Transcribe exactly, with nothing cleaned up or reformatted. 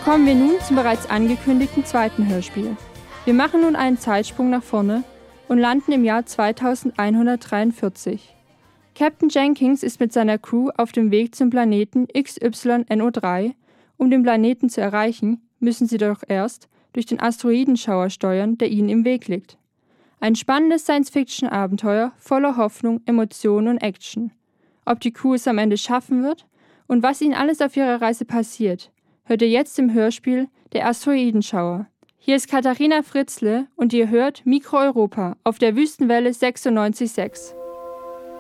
Kommen wir nun zum bereits angekündigten zweiten Hörspiel. Wir machen nun einen Zeitsprung nach vorne und landen im Jahr zweitausendeinhundertdreiundvierzig. Captain Jenkins ist mit seiner Crew auf dem Weg zum Planeten X Y N O drei. Um den Planeten zu erreichen, müssen sie doch erst durch den Asteroidenschauer steuern, der ihnen im Weg liegt. Ein spannendes Science-Fiction-Abenteuer voller Hoffnung, Emotionen und Action. Ob die Crew es am Ende schaffen wird und was ihnen alles auf ihrer Reise passiert, hört ihr jetzt im Hörspiel Der Asteroidenschauer. Hier ist Katharina Fritzle und ihr hört Mikro Europa auf der Wüstenwelle sechsundneunzig Komma sechs.